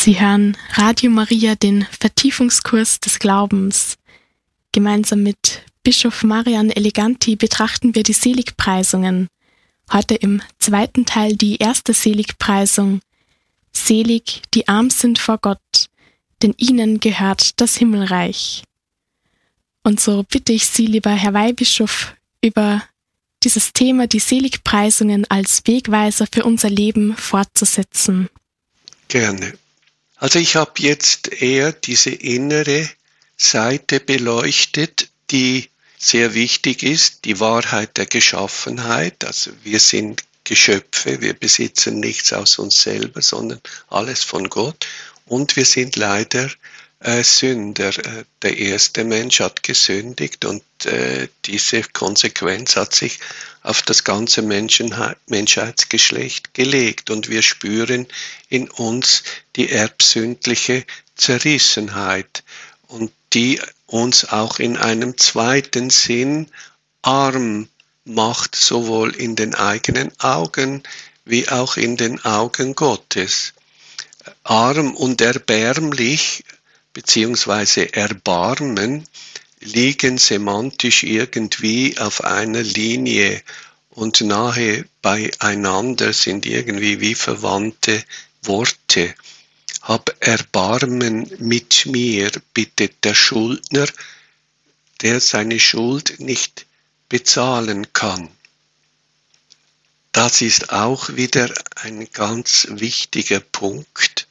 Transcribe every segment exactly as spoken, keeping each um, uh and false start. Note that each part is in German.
Sie hören Radio Maria, den Vertiefungskurs des Glaubens. Gemeinsam mit Bischof Marian Eleganti betrachten wir die Seligpreisungen. Heute im zweiten Teil die erste Seligpreisung. Selig, die arm sind vor Gott, denn ihnen gehört das Himmelreich. Und so bitte ich Sie, lieber Herr Weihbischof, über dieses Thema, die Seligpreisungen als Wegweiser für unser Leben fortzusetzen. Gerne. Also ich habe jetzt eher diese innere Seite beleuchtet, die sehr wichtig ist, die Wahrheit der Geschaffenheit. Also wir sind Geschöpfe, wir besitzen nichts aus uns selber, sondern alles von Gott. Und wir sind leider äh, Sünder. Der erste Mensch hat gesündigt und äh, diese Konsequenz hat sich auf das ganze Menschenheit, Menschheitsgeschlecht gelegt. Und wir spüren in uns die erbsündliche Zerrissenheit und die uns auch in einem zweiten Sinn arm macht, sowohl in den eigenen Augen wie auch in den Augen Gottes. Arm und erbärmlich beziehungsweise Erbarmen liegen semantisch irgendwie auf einer Linie und nahe beieinander sind irgendwie wie verwandte Worte. Hab Erbarmen mit mir, bittet der Schuldner, der seine Schuld nicht bezahlen kann. Das ist auch wieder ein ganz wichtiger Punkt.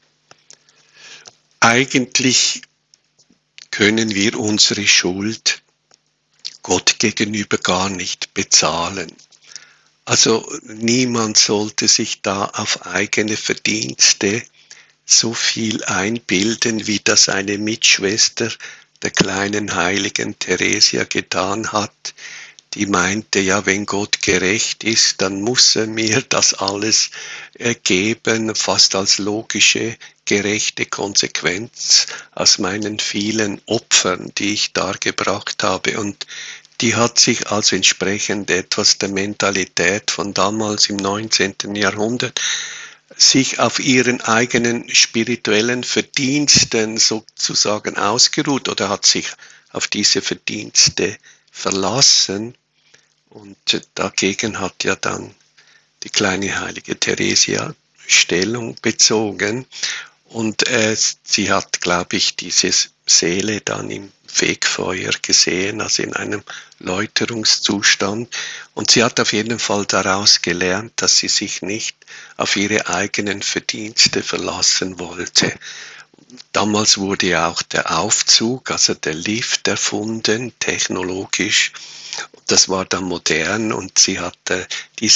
Eigentlich können wir unsere Schuld Gott gegenüber gar nicht bezahlen. Also niemand sollte sich da auf eigene Verdienste so viel einbilden, wie das eine Mitschwester der kleinen heiligen Theresia getan hat. Die meinte, ja, wenn Gott gerecht ist, dann muss er mir das alles geben, fast als logische, gerechte Konsequenz aus meinen vielen Opfern, die ich dargebracht habe. Und die hat sich also entsprechend etwas der Mentalität von damals im neunzehnten Jahrhundert sich auf ihren eigenen spirituellen Verdiensten sozusagen ausgeruht oder hat sich auf diese Verdienste verlassen. Und dagegen hat ja dann die kleine heilige Theresia Stellung bezogen. Und äh, sie hat, glaube ich, diese Seele dann im Fegfeuer gesehen, also in einem Läuterungszustand. Und sie hat auf jeden Fall daraus gelernt, dass sie sich nicht auf ihre eigenen Verdienste verlassen wollte. Damals wurde ja auch der Aufzug, also der Lift erfunden, technologisch. Das war dann modern und sie hat äh, diese